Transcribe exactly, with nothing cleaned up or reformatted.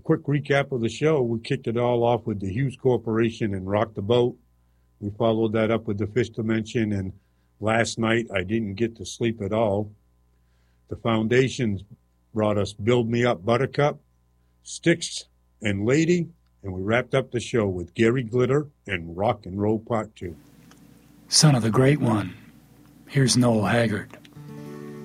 quick recap of the show, we kicked it all off with the Hughes Corporation and Rock the Boat. We followed that up with the Fish Dimension, and last night I didn't get to sleep at all. The Foundations brought us Build Me Up Buttercup, Styx, and Lady, and we wrapped up the show with Gary Glitter and Rock and Roll Part two. Son of the Great One, here's Noel Haggard.